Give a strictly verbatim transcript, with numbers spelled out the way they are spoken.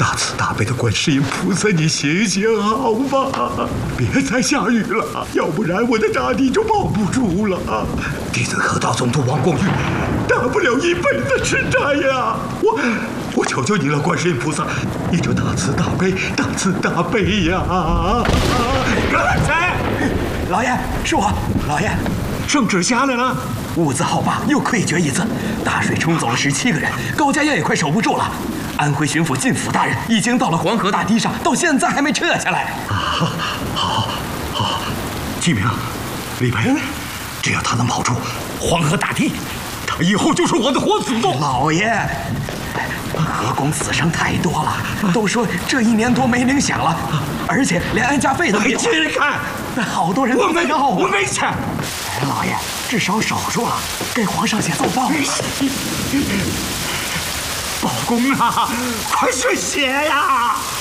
大慈大悲的观世音菩萨，你行行好吧，别再下雨了，要不然我的大地就保不住了。弟子河道总督王光玉，大不了一辈子吃斋呀！我我求求你了，观世音菩萨，你就大慈大悲，大慈大悲呀！ 谁？老爷，是我，老爷。 圣旨下来了， 兀自好霸又溃决一次，大水冲走了十七个人，高家院也快守不住了。安徽巡抚靳辅大人已经到了黄河大堤上，到现在还没撤下来。 啊，好，好，启明，李培，只要他能保住黄河大堤，他以后就是我的活祖宗。 老爷，河工死伤太多了，都说这一年多没领饷了，而且连安家费都没有。 你看， 好多人我没要啊！ 我没钱。 老爷，至少守住了，给皇上写奏报。 保公啊，快去写呀！